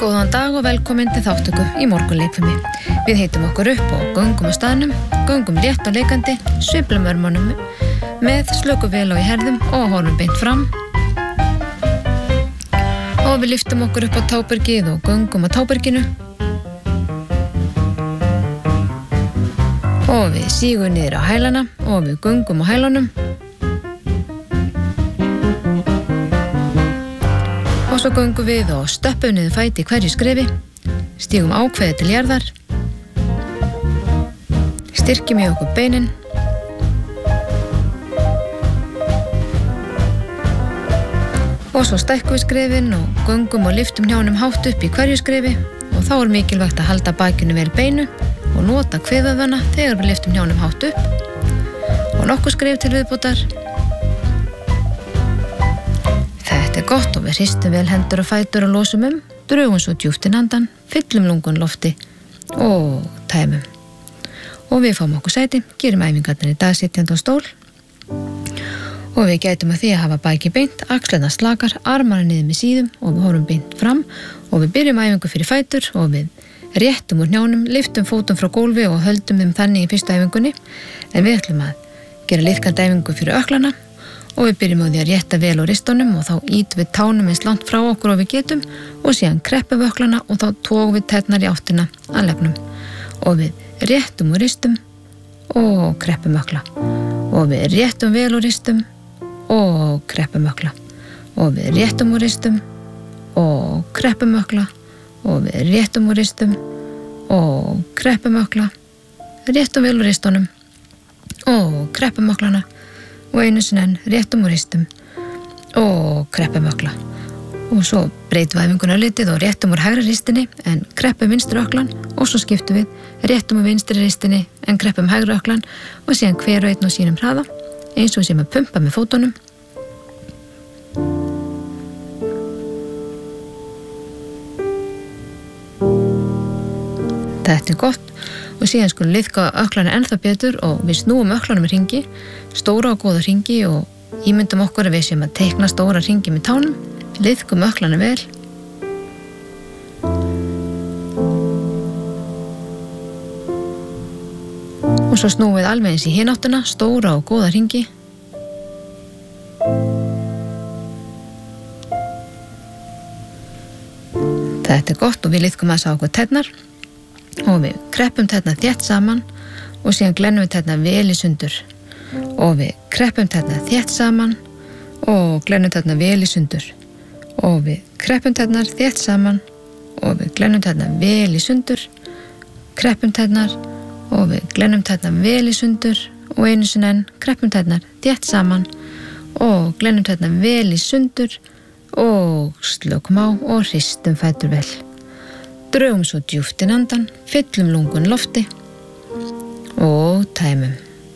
Góðan dag og velkomin til þáttöku í morgunleikfimi. Við heitum okkur upp og göngum á staðnum, göngum létt og leikandi, sveiflum örmunum með slöku vel og í herðum og horfum beint fram. Og við lyftum okkur upp á tábergið og göngum á táberginu. Og við sígum niður á hælana og við göngum á hælunum. Og svo göngum við og stöppum niður fæti í hverju skrefi, stígum ákveðið til jarðar, styrkjum í okkur beinin, og svo stækkum við skrefin og göngum og lyftum hnjánum hátt upp í hverju skrefi og þá mikilvægt að halda bakinu vel beinu og nota kviðvöðvana þegar við lyftum hnjánum hátt upp og nokkur skref til viðbótar. Þetta gott og við hristum vel hendur og fætur og losum drögum svo djúpt inn andan, fyllum lungun lofti og tæmum. Og við fáum okkur sæti, gerum æfingarnar í dag sitjandi á stól og við gætum að því að hafa baki beint, axlirnar slakar, armarnir niður með síðum og við horfum beint fram og við byrjum æfingu fyrir fætur og við réttum úr hnjánum, lyftum fótum frá gólfi og höldum þannig í fyrstu æfingunni en við ætlum að gera liðkandi æfingu fyrir ökklana og við byrjum á því að rétta vel á ristunum og þá ítum við tánum eins langt frá okkur og við getum og síðan kreppum við ökklana og þá tókum við tærnar í áttina að leggnum og við réttum úr ristum og kreppum ökkla og við réttum vel úr ristum og kreppum ökkla og við réttum úr ristum og kreppum ökkla og við réttum úr ristum og kreppum ökkla, réttum vel úr ristunum og kreppum ökklana og einu sinni enn réttum úr ristum og kreppum ökkla og svo breytum við æfinguna litið og réttum úr hægri ristinni en kreppum vinstri ökklan og svo skiptum við réttum úr vinstri ristinni en kreppum hægri ökklan og síðan hver og einn á sínum hraða eins og sem að pumpa með fótunum. Þetta gott og síðan skulum liðka ökklana ennþá betur og við snúum ökklanum í hringi, stóra og góða hringi og ímyndum okkur að við séum að teikna stóra hringi með tánum, liðkum ökklana vel. Og svo snúum við alveg eins í hináttuna, stóra og góða hringi. Þetta gott og við liðkum að sá okkur tærnar. Og við kreppum tærnar þétt saman og síðan glennum við tærnar vel í sundur og við kreppum tærnar þétt saman og glennum tærnar vel í sundur og við kreppum tærnar þétt saman og við glennum tærnar vel í sundur, kreppum tærnar og við glennum tærnar vel í sundur og einu sinni enn kreppum tærnar þétt saman og glennum tærnar vel í sundur og slökum á og hristum fætur vel. Drögum svo djúpt inn andan, fyllum lungun lofti og tæmum.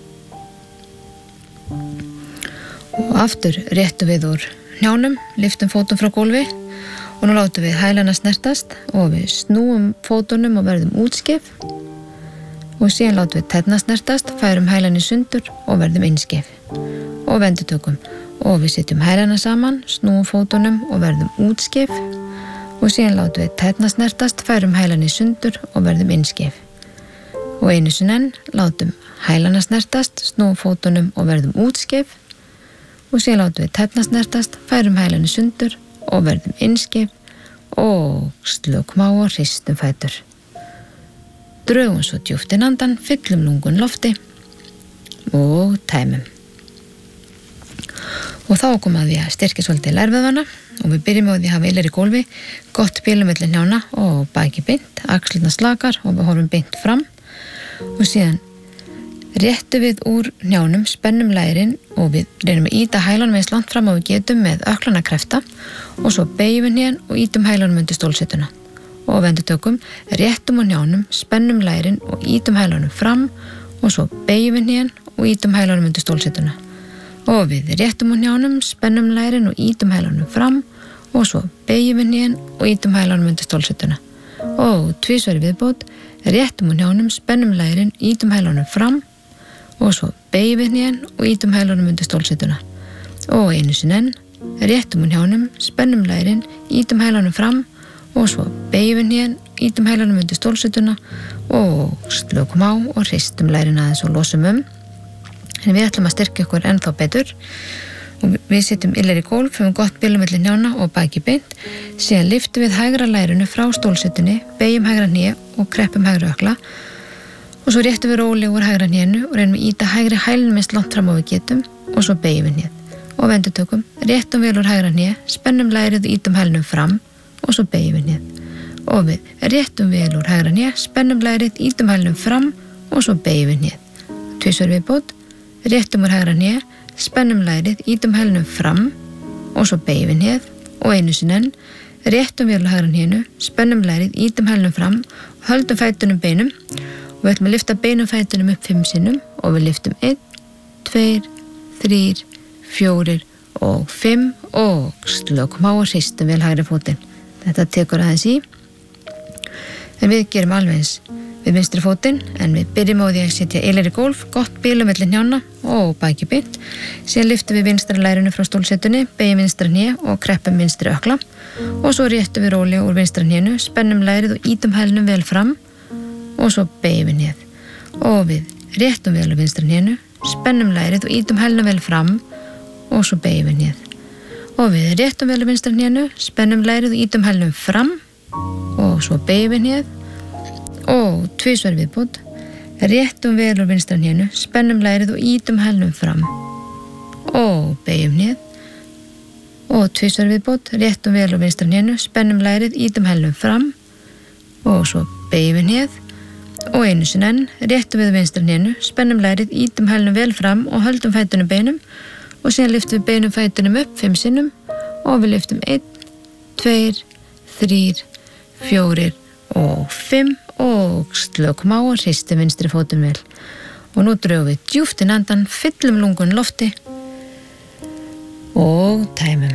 Og aftur réttum við úr hnjánum, lyftum fótum frá gólfi og nú látum við hælana snertast og við snúum fótunum og verðum útskef og síðan látum við tærnar snertast, færum hælan í sundur og verðum innskef og vendutökum og við setjum hælana saman, snúum fótunum og verðum útskef og síðan látum við tærnar snertast, færum hælan í sundur og verðum innskef. Og einu sinni enn látum hælana snertast, snúum fótunum og verðum útskef og síðan látum við tærnar snertast, færum hælan í sundur og verðum innskef og slökum á og hristum fætur. Drögum svo djúpt inn andan, fyllum lungun lofti og tæmum. Og þá kom að því að styrkja svolítið lærvöðvana og við byrjum á því að hafa ilir í gólfi, gott bílum milli hnjána og baki beint, axlirnar slakar og við horfum beint fram og síðan réttum við úr hnjánum, spennum lærin og við reynum að íta hælunum eins langt fram og við getum með ökklana krefta og svo beygjum við hnén og ítum hælunum undir stólsetuna og vendutökum, réttum úr hnjánum, spennum lærin og ítum hælunum fram og svo beygjum við hnén og ítum hælunum undir stólsetuna. Og við réttum úr hnjánum, spennum lærin og ítum hælunum fram og svo beygjum við hnén og ítum hælunum undir stólsetuna. Og tvisvar í viðbót, réttum úr hnjánum, spennum lærin, ítum hælunum fram og svo beygjum við hnén og ítum hælunum undir stólsetuna. Og einu sinni enn, réttum úr hnjánum, spennum lærin, ítum hælunum fram og svo beygjum við hnén, ítum hælanum undir stólsetuna og slökum á og hristum lærin aðeins og losum En við ætlum að styrkja okkur ennþá betur og við setjum illir í gólf, höfum gott bilum milli hnjána og baki beint, síðan lyftum við hægra lærinu frá stólsetunni, beygjum hægra hné og kreppum hægra ökla og svo réttum við rólega úr hægra hnénu og reynum að íta hægri hælnum eins langt fram og við getum og svo beygjum við hnéð og vendutökum, réttum vel úr hægra hné, spennum lærið og ítum hælnum fram og svo beygjum við hnéð og við réttum vel úr hægra hné, spennum lærið, ítum hælnum fram og svo beygjum við hnéð. Tvisvar viðbót, réttum úr hægra hné, spennum lærið, ítum hælnum fram og svo beygjum við hnéð og einu sinni enn, réttum vel úr hægra hnénu, spennum lærið, ítum hælnum fram og höldum fætunum beinum og við ætlum að lyfta beinum fætunum upp 5 sinnum og við lyftum 1, 2, 3, 4 og 5 og slökum á og hristum vel hægri fótinn. Þetta tekur aðeins í en við gerum alveg eins við vinstri fótinn en við byrjum á því að setja illir í gólf, gott bilum milli hnjána og baki beint. Síðan lyftum við vinstra lærinu frá stólsetunni, beygjum vinstra hné og kreppum vinstri ökla og svo réttum við rólega úr vinstra hnénu, spennum lærið og ítum hælnum vel fram og svo beygjum við hnéð og við réttum vel úr vinstra hnénu, spennum lærið og ítum hælnum vel fram og svo beygjum við hnéð og við réttum vel úr vinstra hnénu, spennum lærið og ítum hælnum fram og svo beygjum við hnéð og tvisvar viðbót, réttum vel úr vinstra hnénu, spennum lærið og ítum hælnum fram og beygjum hnéð og tvisvar viðbót, réttum vel úr vinstra hnénu, spennum lærið, ítum hælnum fram og svo beygjum við hnéð og einu sinni enn, réttum við vinstra hnénu, spennum lærið, ítum hælnum vel fram og höldum fætunum beinum og síðan lyftum við beinum fætunum upp 5 sinnum og við lyftum 1, 2, 3, 4 og 5 og slökum á og hristum vinstri fótum vel og nú drögum við djúpt inn andan, fyllum lungun lofti og tæmum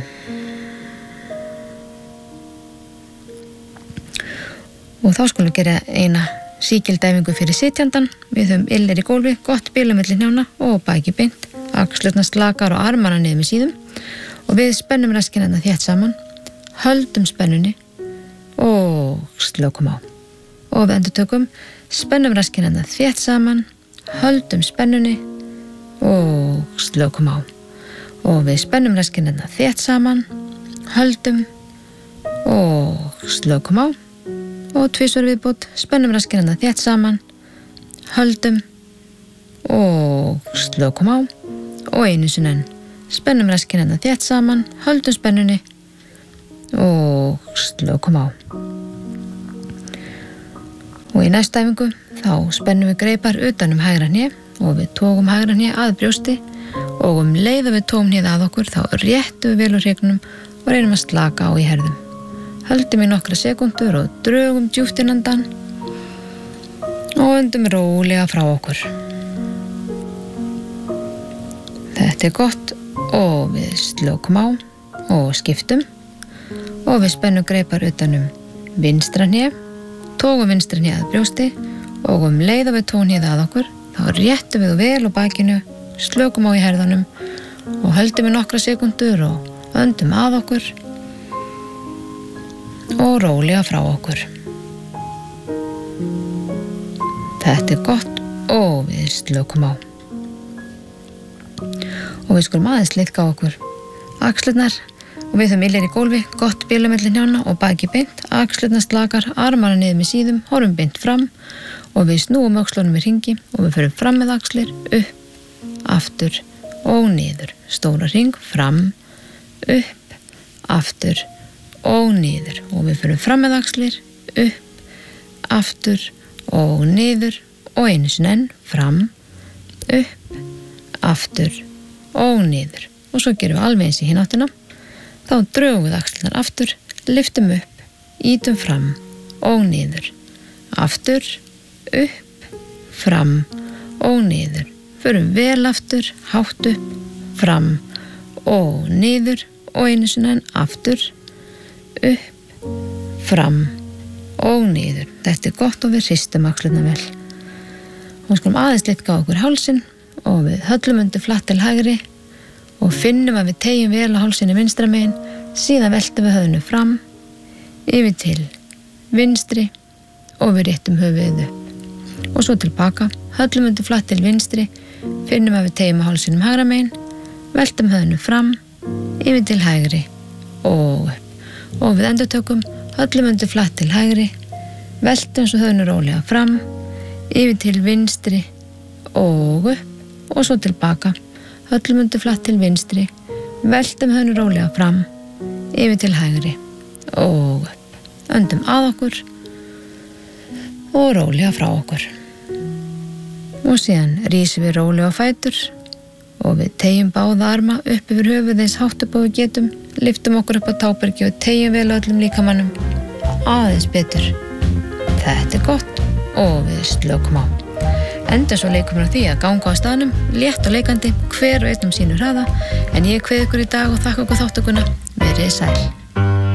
og þá skulum við gera eina síkildæfingu fyrir sitjandan. Við höfum illir í gólfi, gott bilum milli hnjána og baki beint, axlurnar slakar og armana niður með síðum og við spennum raskina þétt saman, höldum spennunni og slökum á og við endurtökum, spennum raskina þétt saman, höldum spennunni og slökum á og við spennum raskina þétt saman, höldum og slökum á og tvisvar viðbót, spennum raskina þétt saman, höldum og slökum á og einu sinni enn, spennum raskina þétt saman, höldum spennunni og slökum á og í næstu æfingu þá spennum við greipar utan hægra hné og við tókum hægra hné að brjósti og leið við tókum hnéð að okkur þá réttum við vel úr hryggnum og reynum að slaka á í herðum. Höldum í nokkra sekúndur og drögum djúpt inn andan og öndum rólega frá okkur. Þetta gott og við slökum á og skiptum og við spennum greipar utan vinstra hné, tókum vinstra hné að brjósti og leið við tókum hnéð að okkur þá réttum við vel á bakinu, slökum á í herðunum og höldum í nokkra sekúndur og öndum að okkur og rólega frá okkur. Þetta gott og við slökum á og við skulum aðeins liðka á okkur axlurnar og við höfum illir í gólfi, gott bilum milli hnjána og baki beint, axlurnar slakar, armana niður með síðum, horfum beint fram og við snúum öxlunum í hringi og við förum fram með axlir, upp, aftur og niður. Stóra hring, fram, upp, aftur og niður og við förum fram með axlir, upp, aftur og niður og einu sinni enn, fram, upp, aftur og niður og svo gerum við alveg eins í hina áttina. Þá drögum við axlirnar aftur, lyftum upp, ítum fram og niður, aftur, upp, fram og niður. Förum vel aftur, hátt upp, fram og niður og einu sinni enn aftur, upp, fram og niður. Þetta gott og við hristum axlirnar vel. Og skulum aðeins liðka á okkur hálsinn og við höllum undir flatt til hægri og finnum að við teygjum vel á hálsinni vinstra megin, síðan veltum við höfðinu fram, yfir til vinstri og við réttum höfuðið upp. Og svo tilbaka, höllum undir flatt til vinstri, finnum að við tegjum á hálsinum hægra megin, veltum höfðinu fram, yfir til hægri og upp. Og við endurtökum, höllum undir flatt til hægri, veltum svo höfðinu rólega fram, yfir til vinstri og upp. Og svo tilbaka, höllum undir flatt til vinstri, veltum höfðinu rólega fram, yfir til hægri og upp. Öndum að okkur og rólega frá okkur. Og síðan rísum við rólega á fætur og við tegjum báða arma upp yfir höfuð eins hátt upp og við getum, lyftum okkur upp á tábergi og tegjum vel öllum líkamannum aðeins betur. Þetta er gott og við slökum á. Enda svo leikum við á því að ganga á staðnum, létt og leikandi, hver og einn sínu hraða, en ég kveð ykkur í dag og þakka ykkur þáttökuna. Verið sæl.